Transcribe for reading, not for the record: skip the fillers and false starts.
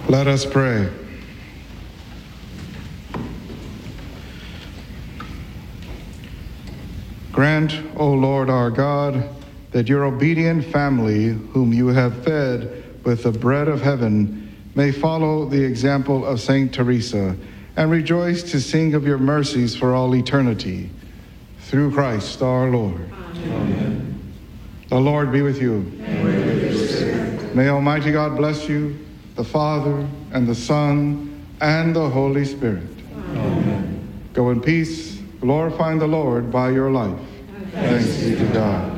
Let us pray. Grant, O Lord our God, that your obedient family, whom you have fed with the bread of heaven, may follow the example of Saint Teresa and rejoice to sing of your mercies for all eternity. Through Christ our Lord. Amen. The Lord be with you. And with your spirit. May Almighty God bless you, the Father, and the Son, and the Holy Spirit. Amen. Go in peace, glorifying the Lord by your life. Thanks be to God.